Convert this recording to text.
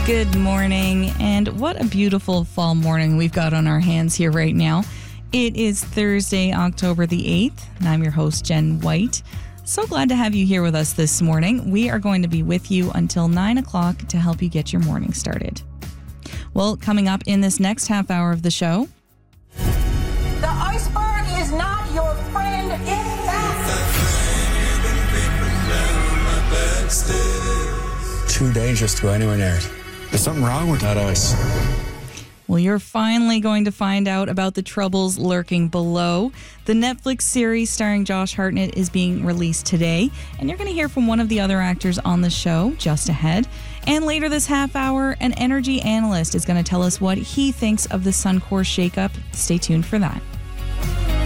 Good morning, and what a beautiful fall morning we've got on our hands here right now. It is Thursday, October the 8th, and I'm your host, Jen White. So glad to have you here with us this morning. We are going to be with you until 9 o'clock to help you get your morning started. Well, coming up in this next half hour of the show... The iceberg is not your friend, it's fast. Too dangerous to go anywhere near it. There's something wrong with that ice. Well, you're finally going to find out about the troubles lurking below. The Netflix series starring Josh Hartnett is being released today, and you're going to hear from one of the other actors on the show just ahead. And later this half hour, an energy analyst is going to tell us what he thinks of the Suncor shakeup. Stay tuned for that.